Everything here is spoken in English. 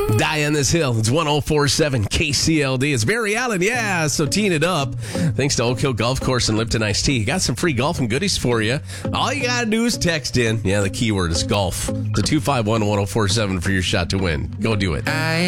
Die on this hill. It's 1047 KCLD. It's Barry Allen. Yeah, so teeing it up. Thanks to Oak Hill Golf Course and Lipton Iced Tea. Got some free golf and goodies for you. All you got to do is text in. Yeah, the keyword is golf. To 251-1047 for your shot to win. Go do it.